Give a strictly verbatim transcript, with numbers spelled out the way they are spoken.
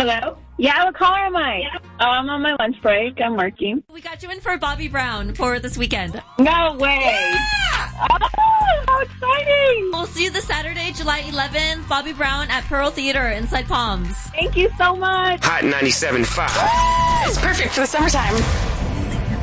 Hello? Yeah, what caller am I? Oh, I'm on my lunch break. I'm working. We got you in for Bobby Brown for this weekend. No way. Yeah! Oh, how exciting. We'll see you this Saturday, July eleventh. Bobby Brown at Pearl Theater inside Palms. Thank you so much. Hot ninety-seven point five. It's perfect for the summertime.